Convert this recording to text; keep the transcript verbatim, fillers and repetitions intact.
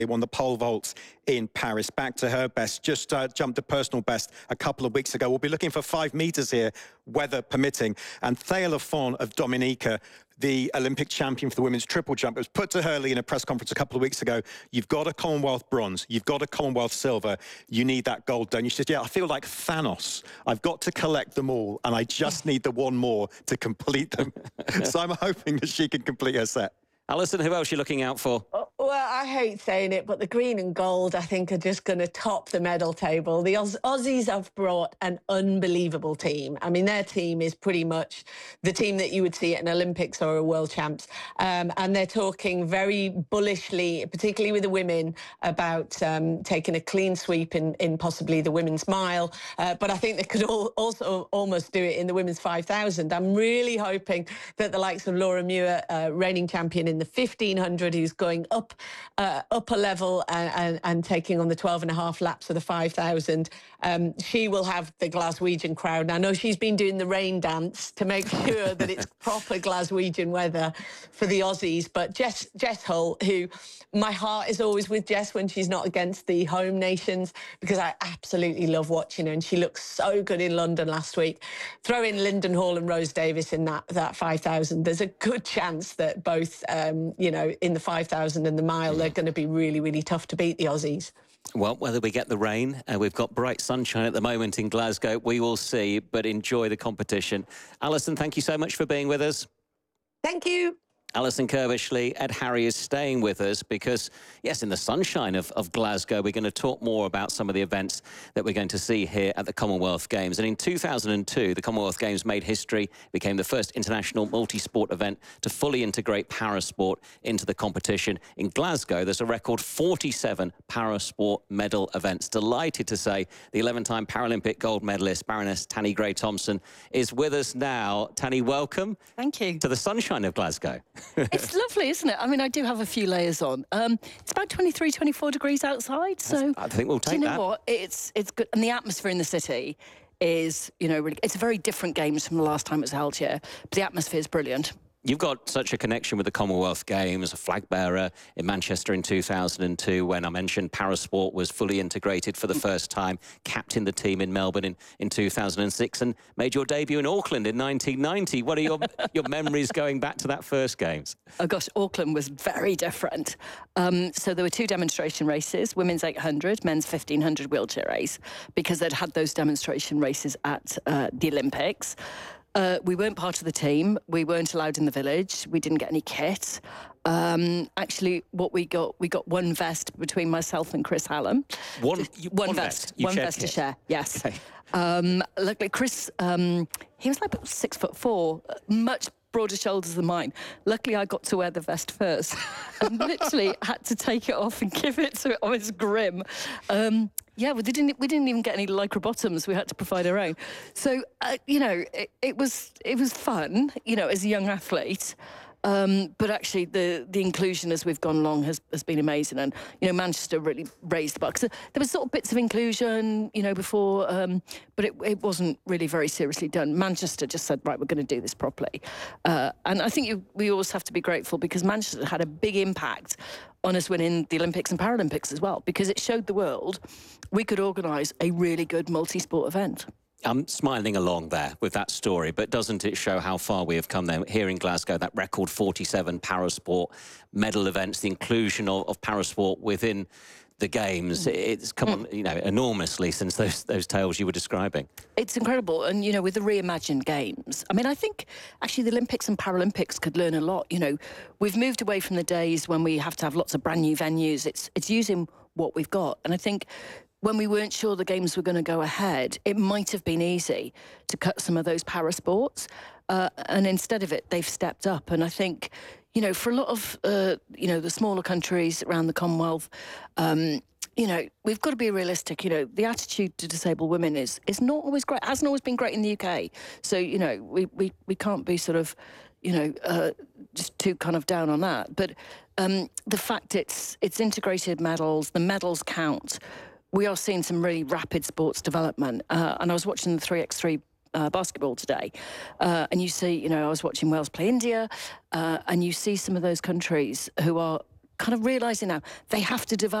It won the pole vault in Paris, back to her best, just uh, jumped a personal best a couple of weeks ago. We'll be looking for five metres here, weather permitting. And Thea Lafont of Dominica, the Olympic champion for the women's triple jump, it was put to her in a press conference a couple of weeks ago, you've got a Commonwealth bronze, you've got a Commonwealth silver, you need that gold, don't you? She said, yeah, I feel like Thanos. I've got to collect them all, and I just need the one more to complete them. So I'm hoping that she can complete her set. Alison, who else are you looking out for? Oh, well, I hate saying it, but the green and gold, I think, are just going to top the medal table. The Auss Aussies have brought an unbelievable team. I mean, their team is pretty much the team that you would see at an Olympics or a World Champs. Um, and they're talking very bullishly, particularly with the women, about um, taking a clean sweep in, in possibly the women's mile. Uh, but I think they could all, also almost do it in the women's five thousand. I'm really hoping that the likes of Laura Muir, uh, reigning champion in the fifteen hundred, who's going up uh, up a level and, and, and taking on the twelve and a half laps of the five thousand. Um, she will have the Glaswegian crowd. Now, I know she's been doing the rain dance to make sure that it's proper Glaswegian weather for the Aussies. But Jess, Jess Hull, who my heart is always with Jess when she's not against the home nations, because I absolutely love watching her, and she looks so good in London last week. Throw in Lyndon Hall and Rose Davis in that, that five thousand. There's a good chance that both, um, you know, in the five thousand and the mile, they're going to be really, really tough to beat the Aussies. Well, whether we get the rain, uh, we've got bright sunshine at the moment in Glasgow, we will see, but enjoy the competition. Alison, thank you so much for being with us. Thank you. Alison Kirbishley, Ed Harry is staying with us because, yes, in the sunshine of, of Glasgow, we're going to talk more about some of the events that we're going to see here at the Commonwealth Games. And in two thousand two, the Commonwealth Games made history, became the first international multi-sport event to fully integrate parasport into the competition. In Glasgow, there's a record forty-seven parasport medal events. Delighted to say the eleven-time Paralympic gold medalist, Baroness Tanni Grey-Thompson, is with us now. Tanni, welcome. Thank you. To the sunshine of Glasgow. It's lovely, isn't it? I mean, I do have a few layers on. Um, it's about twenty-three, twenty-four degrees outside, so... I think we'll take that. Do you know that. what? It's, it's good. And the atmosphere in the city is, you know, really... It's a very different games from the last time it was held here, but the atmosphere is brilliant. You've got such a connection with the Commonwealth Games, a flag bearer in Manchester in two thousand two, when I mentioned parasport was fully integrated for the first time, captained the team in Melbourne in, in two thousand six, and made your debut in Auckland in nineteen ninety. What are your, your memories going back to that first Games? Oh, gosh, Auckland was very different. Um, so there were two demonstration races, women's eight hundred, men's fifteen hundred wheelchair race, because they'd had those demonstration races at uh, the Olympics. Uh, we weren't part of the team. We weren't allowed in the village. We didn't get any kit. Um, actually, what we got, we got one vest between myself and Chris Hallam. One, one, one vest. vest. One vest kit. to share, yes. Okay. Um, luckily, Chris, um, he was like six foot four, much broader shoulders than mine. Luckily, I got to wear the vest first and literally had to take it off and give it to it. I was grim. Um, yeah, we didn't, we didn't even get any lycra bottoms. We had to provide our own. So, uh, you know, it, it was it was fun, you know, as a young athlete. Um, but actually, the the inclusion as we've gone along has, has been amazing, and you know, Manchester really raised the bar. So there was sort of bits of inclusion, you know, before, um, but it, it wasn't really very seriously done. Manchester just said, right, we're going to do this properly, uh, and I think you, we always have to be grateful, because Manchester had a big impact on us winning the Olympics and Paralympics as well, because it showed the world we could organise a really good multi-sport event. I'm smiling along there with that story, but doesn't it show how far we have come there here in Glasgow? That record forty-seven parasport medal events, the inclusion of, of parasport within the Games, it's come on, you know, enormously since those those tales you were describing. It's incredible, and you know, with the reimagined Games, I mean, I think actually the Olympics and Paralympics could learn a lot. You know, we've moved away from the days when we have to have lots of brand new venues. It's it's using what we've got, and I think when we weren't sure the Games were going to go ahead, it might have been easy to cut some of those parasports. Uh, and instead of it, they've stepped up. And I think, you know, for a lot of, uh, you know, the smaller countries around the Commonwealth, um, you know, we've got to be realistic. You know, the attitude to disabled women is is not always great, hasn't always been great in the U K. So, you know, we, we, we can't be sort of, you know, uh, just too kind of down on that. But um, the fact it's it's integrated medals, the medals count. We are seeing some really rapid sports development. Uh, and I was watching the three by three uh, basketball today. Uh, and you see, you know, I was watching Wales play India, uh, and you see some of those countries who are kind of realising now they have to develop